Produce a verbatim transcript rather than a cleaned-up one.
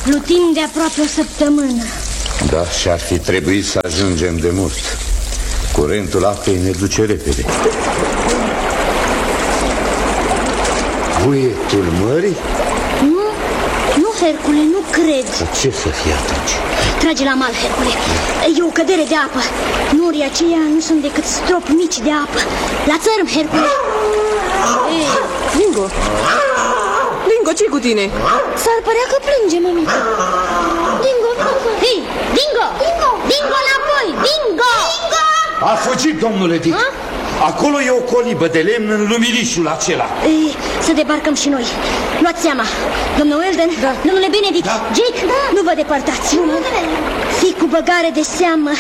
Plutim de aproape o săptămână. Da, și-ar fi trebuit să ajungem de mult. Curentul apei ne duce repede. Buietul mării? Nu, nu, Hercule, nu cred. Ce să fie atunci? Trage la mal, Hercule. E o cădere de apă. Norii aceia nu sunt decât stropi mici de apă. La țărm, Hercule. Ei, Dingo! Dingo, ce-i cu tine? S-ar părea că plânge, mămică. Dingo, hei, Dingo! Dingo! Dingo înapoi! Dingo! Dingo! A fugit, domnule Dick. Ha? Acolo e o colibă de lemn în luminișul acela. Ei, să debarcăm și noi. Luați seama. Domnul Weldon, da. Domnule Benedict, da. Jake, da. Nu vă depărtați. Fii cu băgare de seamă.